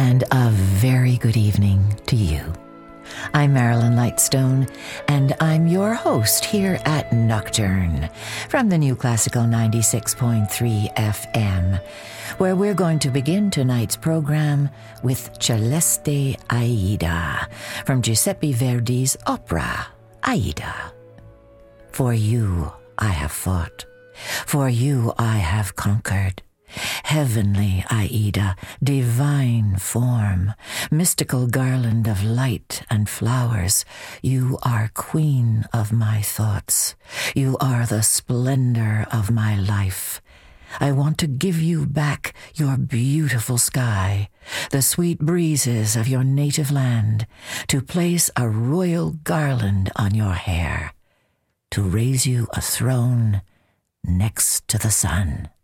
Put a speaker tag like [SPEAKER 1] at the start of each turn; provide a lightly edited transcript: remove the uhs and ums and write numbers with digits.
[SPEAKER 1] and a very good evening to you. I'm Marilyn Lightstone, and I'm your host here at Nocturne from the New Classical 96.3 FM, where we're going to begin tonight's program with Celeste Aida from Giuseppe Verdi's opera, Aida. For you I have fought, for you I have conquered. Heavenly Aida, divine form, mystical garland of light and flowers, you are queen of my thoughts. You are the splendor of my life. I want to give you back your beautiful sky, the sweet breezes of your native land, to place a royal garland on your hair, to raise you a throne next to the sun.